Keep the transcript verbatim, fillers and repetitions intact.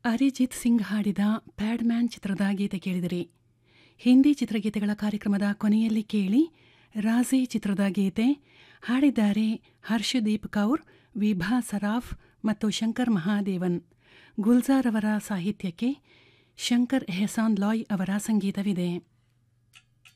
ಅರಿಜಿತ್ ಸಿಂಗ್ ಹಾಡಿದ ಪ್ಯಾಡ್ಮ್ಯಾನ್ ಚಿತ್ರದ ಗೀತೆ ಕೇಳಿದಿರಿ. ಹಿಂದಿ ಚಿತ್ರಗೀತೆಗಳ ಕಾರ್ಯಕ್ರಮದ ಕೊನೆಯಲ್ಲಿ ಕೇಳಿ ರಾಜಿ ಚಿತ್ರದ ಗೀತೆ. ಹಾಡಿದ್ದಾರೆ ಹರ್ಷದೀಪ್ ಕೌರ್, ವಿಭಾ ಸರಾಫ್ ಮತ್ತು ಶಂಕರ್ ಮಹಾದೇವನ್. ಗುಲ್ಜಾರ್ ಅವರ ಸಾಹಿತ್ಯಕ್ಕೆ ಶಂಕರ್ ಎಹ್ಸಾನ್ ಲಾಯ್ ಅವರ ಸಂಗೀತವಿದೆ.